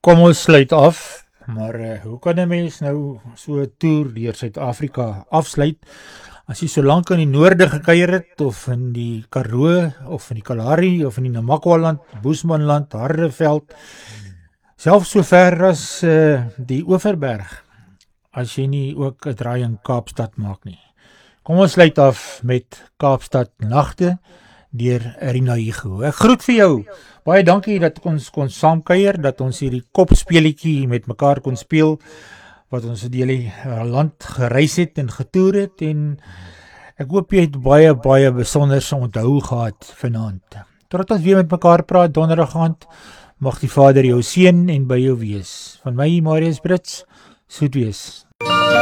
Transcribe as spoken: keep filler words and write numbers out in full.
Kom ons sluit af, maar uh, hoe kan 'n mens nou so 'n toer deur Suid-Afrika afsluit, as jy so lank in die noorde gekuier het, of in die Karoo, of in die Kalahari, of in die Namakwa-land, Boesmanland, Harreveld, selfs so ver as uh, die Oeverberg, as jy nie ook 'n draai in Kaapstad maak nie. Kom ons sluit af met Kaapstad Nagte deur Rina Hugo. Ek groet vir jou. Baie dankie dat ons kon saamkuier, dat ons hierdie kopspeletjie met mekaar kon speel, wat ons deur die land gereis het en getoer het, en ek hoop jy het baie, baie besonderse onthou gehad vanaand. Totdat ons weer met mekaar praat donderdag aand, mag die Vader jou seën en by jou wees. Van my, Marius Brits, soet wees.